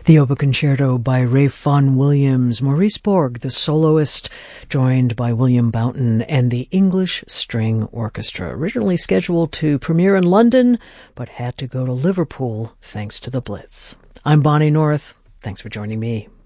The Oboe Concerto by Ralph Vaughan Williams, Maurice Borg, the soloist, joined by William Boughton and the English String Orchestra. Originally scheduled to premiere in London, but had to go to Liverpool thanks to the Blitz. I'm Bonnie North. Thanks for joining me.